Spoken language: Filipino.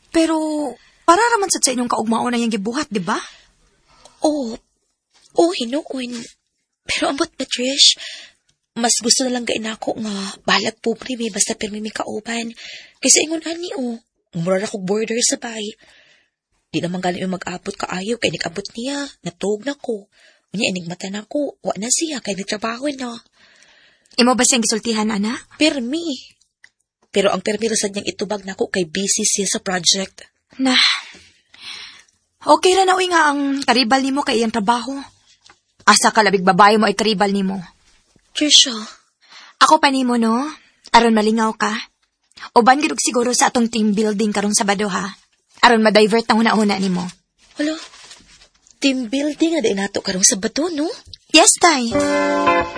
Pero, para raman sa inyong kaugmao na yung gibuhat, di ba? Oo, hinuon. Pero ambot ba, Trish? Mas gusto na lang gain ako nga balag pobre mi basta pirmi mi kauban. Kasi ingon ani umura akong border sa bay. Di naman galing yung mag-abot kaayo kay nag-abot niya. Natug na ko. Unya inigmata na ko. Wa na siya kay nagtrabaho na. Imo ba siyang gisultihan, ana? Permi. Pero ang permi rasad niyang itubag na ko kay busy siya sa project. Nah. Okay ra na uy nga ang karibal nimo kay iyang trabaho. Asa ka labig babae mo ay karibal nimo. Trisha. Ako pa nimo no, aron malingaw ka. Uban gid og siguro sa atong team building karong Sabado ha. Aron ma-divert ang una-una nimo. Hala. Team building na nato karong Sabado no? Yes, tay.